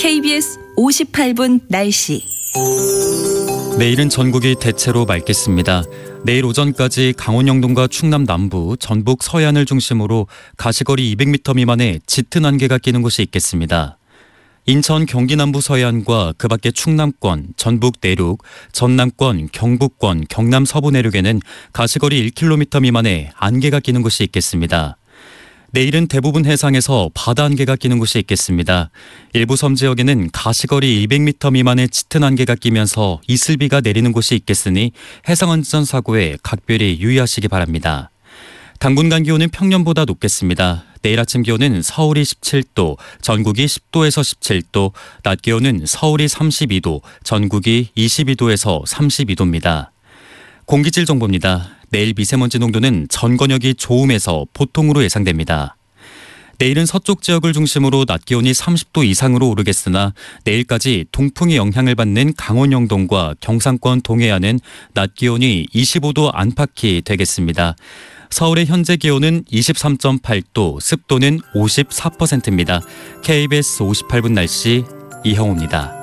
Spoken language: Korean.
KBS 58분 날씨. 내일은 전국이 대체로 맑겠습니다. 내일 오전까지 강원 영동과 충남 남부, 전북 서해안을 중심으로 가시거리 200m 미만의 짙은 안개가 끼는 곳이 있겠습니다. 인천 경기 남부 서해안과 그 밖에 충남권, 전북 내륙, 전남권, 경북권, 경남 서부 내륙에는 가시거리 1km 미만의 안개가 끼는 곳이 있겠습니다. 내일은 대부분 해상에서 바다 안개가 끼는 곳이 있겠습니다. 일부 섬 지역에는 가시거리 200m 미만의 짙은 안개가 끼면서 이슬비가 내리는 곳이 있겠으니 해상안전 사고에 각별히 유의하시기 바랍니다. 당분간 기온은 평년보다 높겠습니다. 내일 아침 기온은 서울이 17도, 전국이 10도에서 17도, 낮 기온은 서울이 32도, 전국이 22도에서 32도입니다. 공기질 정보입니다. 내일 미세먼지 농도는 전 권역이 좋음에서 보통으로 예상됩니다. 내일은 서쪽 지역을 중심으로 낮 기온이 30도 이상으로 오르겠으나 내일까지 동풍의 영향을 받는 강원 영동과 경상권 동해안은 낮 기온이 25도 안팎이 되겠습니다. 서울의 현재 기온은 23.8도, 습도는 54%입니다. KBS 58분 날씨 이형우입니다.